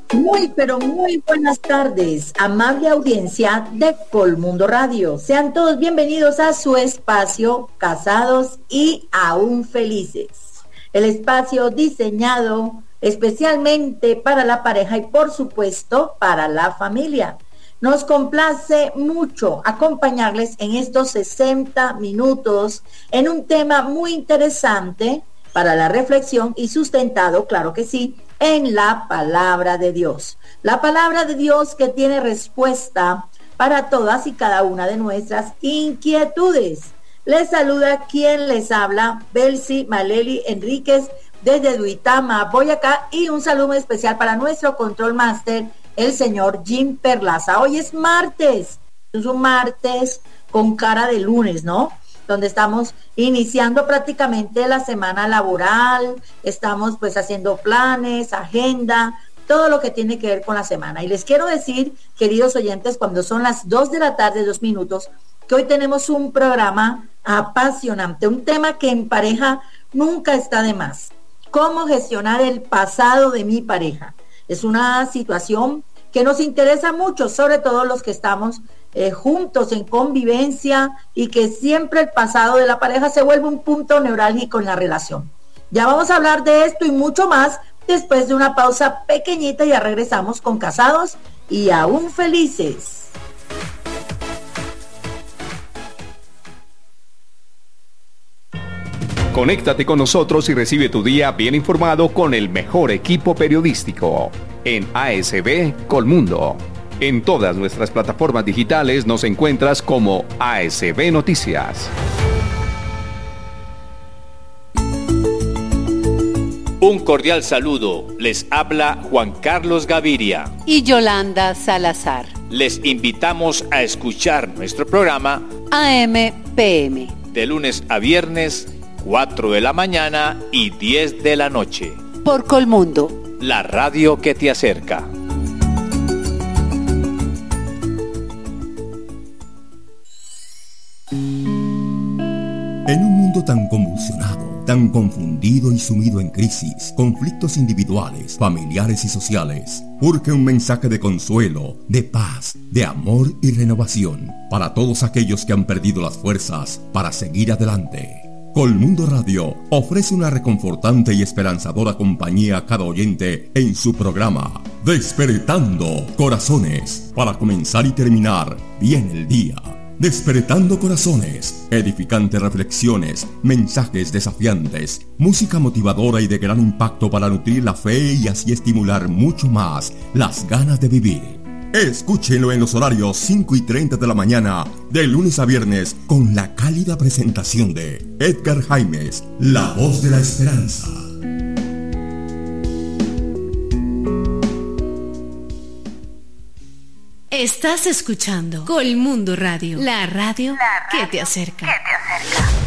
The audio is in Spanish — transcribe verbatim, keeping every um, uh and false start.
Muy, pero muy buenas tardes, amable audiencia de Colmundo Radio. Sean todos bienvenidos a su espacio Casados y Aún Felices. El espacio diseñado especialmente para la pareja y, por supuesto, para la familia. Nos complace mucho acompañarles en estos sesenta minutos en un tema muy interesante para la reflexión y sustentado, claro que sí, en la palabra de Dios. La palabra de Dios que tiene respuesta para todas y cada una de nuestras inquietudes. Les saluda quien les habla, Belsi Maleli Enríquez, desde Duitama, Boyacá, y un saludo especial para nuestro control master, el señor Jim Perlaza. Hoy es martes, es un martes con cara de lunes, ¿no? Donde estamos iniciando prácticamente la semana laboral, estamos pues haciendo planes, agenda, todo lo que tiene que ver con la semana. Y les quiero decir, queridos oyentes, cuando son las dos de la tarde, dos minutos, que hoy tenemos un programa apasionante, un tema que en pareja nunca está de más. ¿Cómo gestionar el pasado de mi pareja? Es una situación que nos interesa mucho, sobre todo los que estamos Eh, juntos en convivencia, y que siempre el pasado de la pareja se vuelve un punto neurálgico en la relación. Ya vamos a hablar de esto y mucho más después de una pausa pequeñita. Ya regresamos con Casados y Aún Felices. Conéctate con nosotros y recibe tu día bien informado con el mejor equipo periodístico en A S B Colmundo. En todas nuestras plataformas digitales nos encuentras como A S B Noticias. Un cordial saludo. Les habla Juan Carlos Gaviria y Yolanda Salazar. Les invitamos a escuchar nuestro programa A M P M de lunes a viernes, cuatro de la mañana y diez de la noche. Por Colmundo, la radio que te acerca. En un mundo tan convulsionado, tan confundido y sumido en crisis, conflictos individuales, familiares y sociales, urge un mensaje de consuelo, de paz, de amor y renovación para todos aquellos que han perdido las fuerzas para seguir adelante. Colmundo Radio ofrece una reconfortante y esperanzadora compañía a cada oyente en su programa Despertando Corazones, para comenzar y terminar bien el día. Despertando Corazones, edificantes reflexiones, mensajes desafiantes, música motivadora y de gran impacto para nutrir la fe y así estimular mucho más las ganas de vivir. Escúchenlo en los horarios cinco y treinta de la mañana, de lunes a viernes, con la cálida presentación de Edgar Jaimes, la voz de la esperanza. Estás escuchando Colmundo Radio, la radio, la radio que te acerca. Que te acerca.